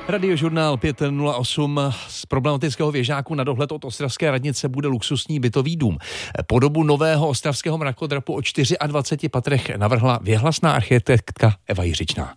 Radiožurnál 508 z problematického věžáku na dohled od ostravské radnice bude luxusní bytový dům. Podobu nového ostravského mrakodrapu o 24 patrech navrhla věhlasná architektka Eva Jiřičná.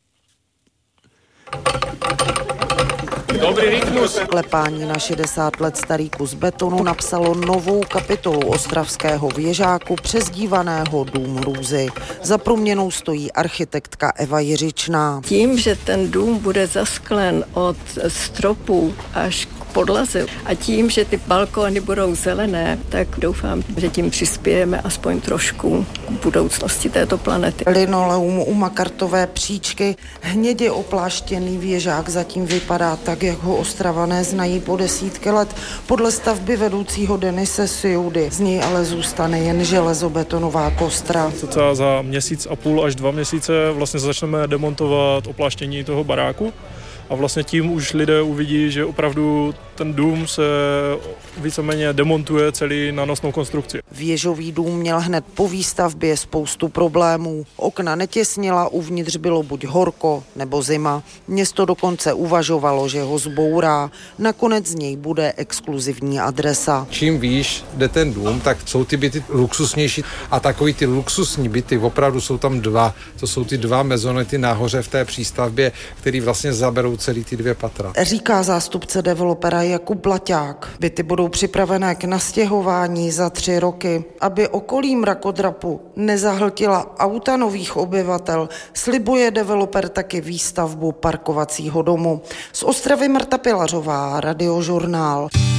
Dobrý rytmus. Klepání na 60 let starý kus betonu napsalo novou kapitolu ostravského věžáku přezdívaného Dům Růzy. Za proměnou stojí architektka Eva Jiřičná. Tím, že ten dům bude zasklen od stropu až k podlaze a tím, že ty balkóny budou zelené, tak doufám, že tím přispějeme aspoň trošku k budoucnosti této planety. Linoleum u makartové příčky, hnědě opláštěný věžák zatím vypadá tak, jak ho Ostravané znají po desítky let. Podle stavby vedoucího Denise Siudy z něj ale zůstane jen železobetonová kostra. Cca za měsíc a půl až 2 měsíce vlastně začneme demontovat opláštění toho baráku. A vlastně tím už lidé uvidí, že opravdu ten dům se víceméně demontuje celý na nosnou konstrukci. Věžový dům měl hned po výstavbě spoustu problémů. Okna netěsnila, uvnitř bylo buď horko nebo zima. Město dokonce uvažovalo, že ho zbourá. Nakonec z něj bude exkluzivní adresa. Čím výš jde ten dům, tak jsou ty byty luxusnější a takový ty luxusní byty, opravdu jsou tam 2. To jsou ty 2 mezonety nahoře v té přístavbě, který vlastně zaberou celý ty 2 patra. Říká zástupce developera Jakub Laťák. Byty budou připravené k nastěhování za 3 roky. Aby okolí mrakodrapu nezahltila auta nových obyvatel, slibuje developer taky výstavbu parkovacího domu. Z Ostravy Marta Pilařová, Radiožurnál.